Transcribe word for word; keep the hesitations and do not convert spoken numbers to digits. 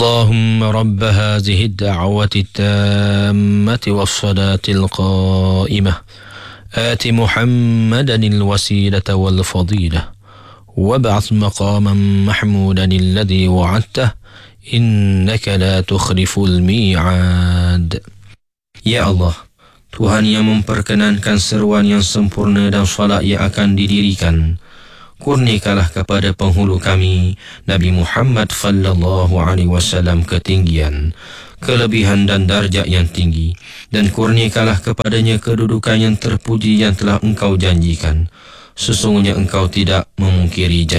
اللهم رب هذه الدعوة التامة والصلاة القائمة آت محمدا الوسيلة والفضيلة وابعث مقاما محمودا الذي وعدته إنك لا تخلف الميعاد. Ya Allah, Tuhan yang memperkenankan seruan yang sempurna dan salat yang akan didirikan, kurniakanlah kepada penghulu kami Nabi Muhammad sallallahu alaihi wasallam ketinggian, kelebihan dan darjat yang tinggi, dan kurniakanlah kepadanya kedudukan yang terpuji yang telah Engkau janjikan. Sesungguhnya Engkau tidak memungkiri janji